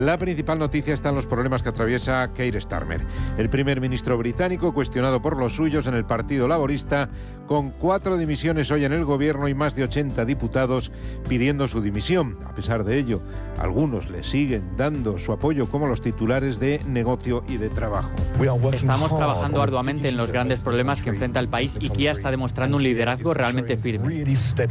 La principal noticia está en los problemas que atraviesa Keir Starmer, el primer ministro británico cuestionado por los suyos en el Partido Laborista, con 4 dimisiones hoy en el gobierno y más de 80 diputados pidiendo su dimisión. A pesar de ello, algunos le siguen dando su apoyo, como los titulares de Negocio y de Trabajo. Estamos trabajando arduamente en los grandes problemas que enfrenta el país y Keir está demostrando un liderazgo realmente firme.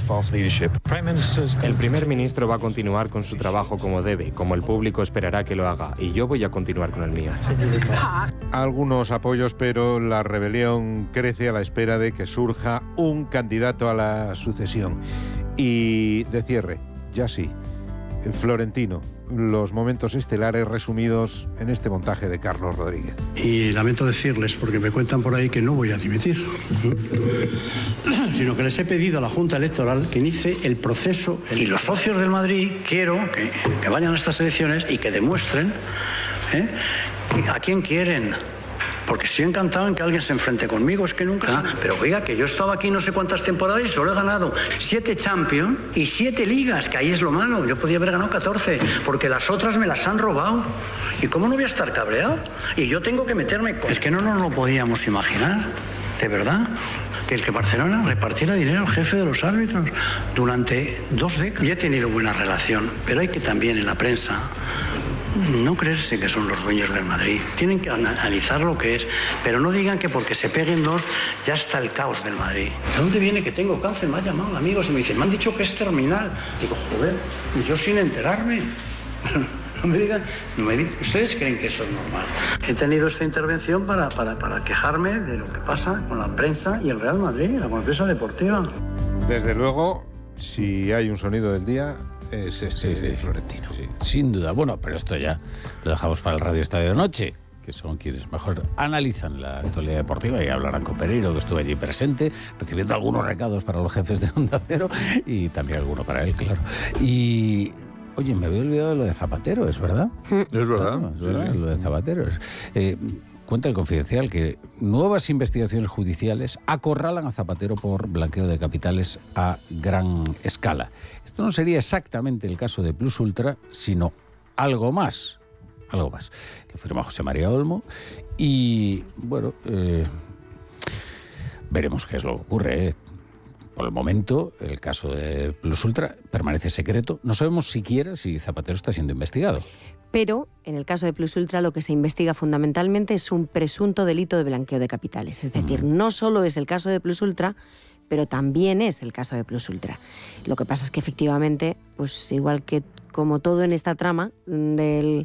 El primer ministro va a continuar con su trabajo como debe, como el público esperará que lo haga, y yo voy a continuar con el mío. Algunos apoyos, pero la rebelión crece a la espera de que surja un candidato a la sucesión. Y de cierre, ya sí, Florentino, los momentos estelares resumidos en este montaje de Carlos Rodríguez. Y lamento decirles, porque me cuentan por ahí que no voy a dimitir, sino que les he pedido a la Junta Electoral que inicie el proceso. Y los socios del Madrid quiero que vayan a estas elecciones y que demuestren a quién quieren. Porque estoy encantado en que alguien se enfrente conmigo, es que nunca... Pero oiga, que yo he estado aquí no sé cuántas temporadas y solo he ganado 7 Champions y 7 ligas, que ahí es lo malo. Yo podía haber ganado 14, porque las otras me las han robado. ¿Y cómo no voy a estar cabreado? Y yo tengo que meterme... Es que no nos lo podíamos imaginar, de verdad, que el que Barcelona repartiera dinero al jefe de los árbitros durante 2 décadas. Y he tenido buena relación, pero hay que también en la prensa... no creerse que son los dueños del Madrid. Tienen que analizar lo que es, pero no digan que porque se peguen 2 ya está el caos del Madrid. ¿De dónde viene que tengo cáncer? Me ha llamado amigos y me dicen, me han dicho que es terminal. Digo, joder, y yo sin enterarme. No me digan, ¿ustedes creen que eso es normal? He tenido esta intervención para quejarme de lo que pasa con la prensa y el Real Madrid, la empresa deportiva. Desde luego, si hay un sonido del día... es este de Florentino. Sí, sin duda. Bueno, pero esto ya lo dejamos para el Radio Estadio de Noche, que son quienes mejor analizan la actualidad deportiva y hablarán con Pereiro, que estuvo allí presente, recibiendo algunos recados para los jefes de Onda Cero y también alguno para él, claro. Y... oye, me había olvidado de lo de Zapatero, ¿es verdad? Es verdad. Es verdad, lo de Zapatero. Cuenta el Confidencial que nuevas investigaciones judiciales acorralan a Zapatero por blanqueo de capitales a gran escala. Esto no sería exactamente el caso de Plus Ultra, sino algo más. Algo más. Lo firma José María Olmo y, bueno, veremos qué es lo que ocurre. Por el momento, el caso de Plus Ultra permanece secreto. No sabemos siquiera si Zapatero está siendo investigado. Pero, en el caso de Plus Ultra, lo que se investiga fundamentalmente es un presunto delito de blanqueo de capitales. Es decir, no solo es el caso de Plus Ultra, pero también es el caso de Plus Ultra. Lo que pasa es que, efectivamente, pues igual que como todo en esta trama del